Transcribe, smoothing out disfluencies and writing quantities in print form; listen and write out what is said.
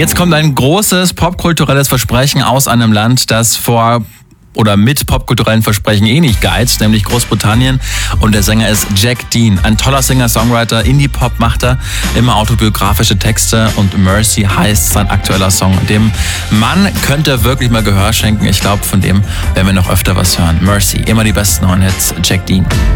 Jetzt kommt ein großes popkulturelles Versprechen aus einem Land, das mit popkulturellen Versprechen nicht geizt, nämlich Großbritannien. Und der Sänger ist Jack Dean. Ein toller Singer-Songwriter, Indie-Pop macht er, immer autobiografische Texte und Mercy heißt sein aktueller Song. Dem Mann könnte er wirklich mal Gehör schenken. Ich glaube, von dem werden wir noch öfter was hören. Mercy, immer die besten neuen Hits, Jack Dean.